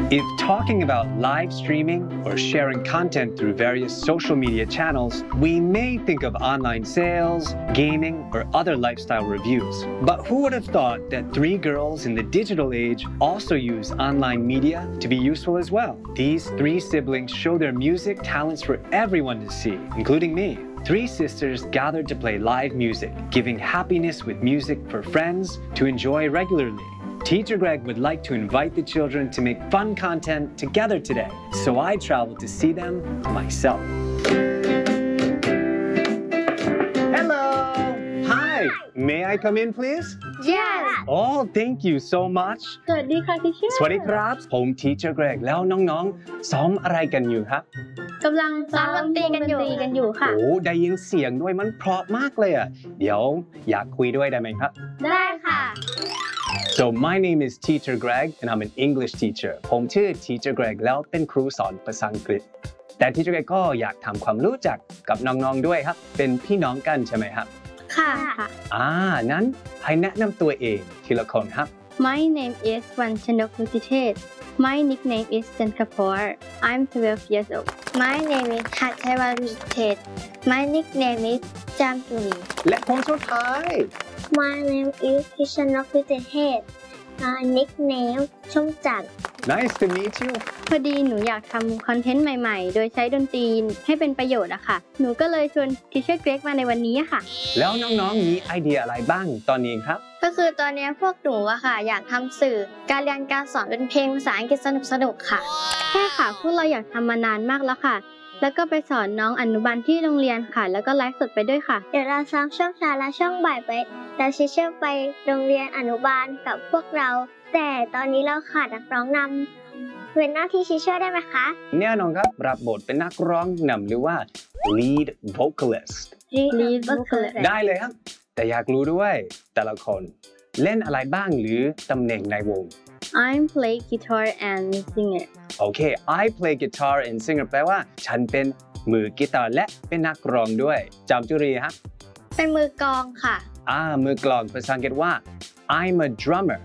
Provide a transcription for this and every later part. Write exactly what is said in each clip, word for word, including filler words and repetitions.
If talking about live streaming or sharing content through various social media channels, we may think of online sales, gaming, or other lifestyle reviews. But who would have thought that three girls in the digital age also use online media to be useful as well? These three siblings show their music talents for everyone to see, including me. Three sisters gathered to play live music, giving happiness with music for friends to enjoy regularly. Teacher Greg would like to invite the children to make fun content together today, so I traveled to see them myself. Hello! Hi! May I come in, please? Yes. Oh, thank you so much. สวัสดีค่ะที่เชื่อสวัสดีครับ ผม Teacher Greg แล้วน้องๆซ้อมอะไรกันอยู่ครับกำลังซ้อมดนตรีกันอยู่กันอยู่ค่ะโอ้ได้ยินเสียงด้วยมันเพราะมากเลยอ่ะ เดี๋ยวอยากคุยด้วยได้ไหมครับได้ค่ะ So my name is Teacher Greg and I'm an English teacher ผมชื่อ Teacher Greg แล้วเป็นครูสอนภาษาอังกฤษแต่ Teacher Greg ก็อยากทำความรู้จักกับน้องๆด้วยครับเป็นพี่น้องกันใช่ไหมครับค่ะอ่านั้นให้แนะนำตัวเองทีละคนครับ My name is Wanchanok Lutitet. My nickname is Jankapor. I'm twelve years old. My name is Hathawan Lutitet. My nickname is Jamturi. และคนสุดท้าย My name is Kishanok Lutitet. My nickname ชมจันทร์ Nice to meet you พอดีหนูอยากทำคอนเทนต์ใหม่ๆ โดยใช้ดนตรีให้เป็นประโยชน์อะค่ะ หนูก็เลยชวน Teacher Greg มาในวันนี้ค่ะแล้วน้องๆมีไอเดียอะไรบ้างตอนนี้ครับก็คือตอนนี้พวกหนูอะค่ะอยากทำสื่อการเรียนการสอนเป็นเพลงภาษาอังกฤษสนุกๆค่ะใช่ค่ะพวกเราอยากทำมานานมากแล้วค่ะ แล้วก็ไปสอนน้องอนุบาลที่โรงเรียนค่ะ แล้วก็ไลฟ์สดไปด้วยค่ะ เดี๋ยวเราซ้อมช่วงเช้าและช่วงบ่ายไปแล้วชิเชื่อไปโรงเรียนอนุบาลกับพวกเรา แต่ตอนนี้เราขาดนักร้องนำเป็นหน้าที่ชิเชื่อได้ไหมคะแน่นอนครับรับบทเป็นนักร้องนำหรือว่า lead vocalist Lead vocalist ได้เลยครับ แต่อยากรู้ด้วยแต่ละคนเล่นอะไรบ้างหรือตำแหน่งในวง I'm play guitar and singer โอเค I play guitar and singer แปลว่าฉันเป็นมือกีตาร์และเป็นนักร้องด้วยจำจุรีฮะเป็นมือกลองค่ะอ่ามือกลองภาษาอังกฤษว่า I'm a drummer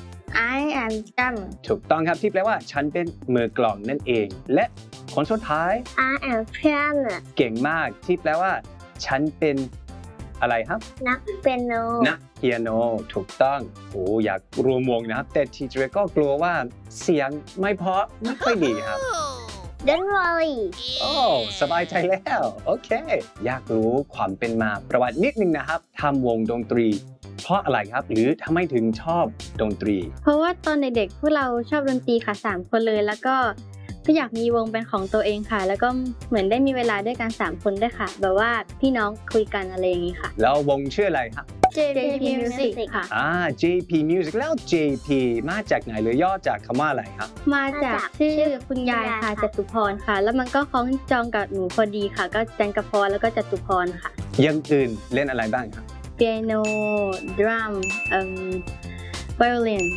I am drummer ถูกต้องครับที่แปลว่าฉันเป็นมือกลองนั่นเอง และคนสุดท้าย I am piano เก่งมากที่แปลว่าฉันเป็นอะไรครับนักเปียโนนักเปียโนถูกต้องโอ้อยากรวมวงนะครับแต่ทีเจอร์ก็กลัวว่าเสียงไม่เพราะไม่ค่อยดีครับ Don't worry โอ้สบายใจแล้วโอเคอยากรู้ความเป็นมาประวัตินิดนึงนะครับทำวงดนตรีเพราะอะไรครับหรือทำไมถึงชอบดนตรีเพราะว่าตอนเด็กๆพวกเราชอบดนตรีค่ะสามคนเลยแล้วก็ก็อยากมีวงเป็นของตัวเองค่ะ แล้วก็เหมือนได้มีเวลาด้วยกันสามคนด้วยค่ะแบบว่าพี่น้องคุยกันอะไรอย่างนี้ค่ะแล้ววงชื่ออะไรครับเจ พี Music ค่ะอ่า เจ พี Music แล้ว เจ พี มาจากไหนหรือย่อจากคำว่าอะไรครับมาจากชื่อคุณยายค่ะจตุพรค่ะ แล้วมันก็คล้องจองกับหนูพอดีค่ะ ก็จันกพรแล้วก็จตุพรค่ะอยังอื่นเล่นอะไรบ้างครับเปียโน drum um violin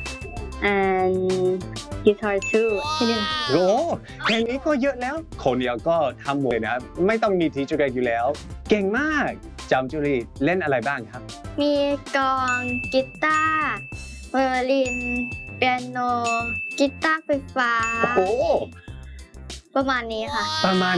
and guitar too แค่นี้นะโอ้แค่นี้ก็เยอะแล้วคนเดียวก็ทำหมดเลยนะครับไม่ต้องมีทีเจอร์อยู่แล้ว เก่งมากจำจุรีเล่นอะไรบ้างครับมีกลองกีตาร์ไวโอลินเปียโนกีตาร์ไฟฟ้าโอ้โหประมาณนี้ค่ะประมาณ